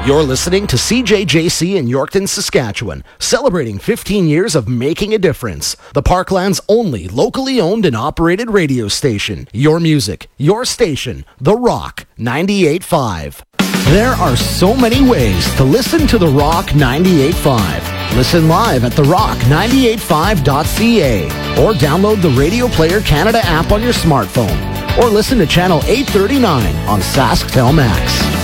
You're listening to CJJC in Yorkton, Saskatchewan, celebrating 15 years of making a difference. The Parkland's only locally owned and operated radio station. Your music, your station, The Rock 98.5. There are so many ways to listen to The Rock 98.5. Listen live at therock985.ca or download the Radio Player Canada app on your smartphone or listen to channel 839 on SaskTel Max.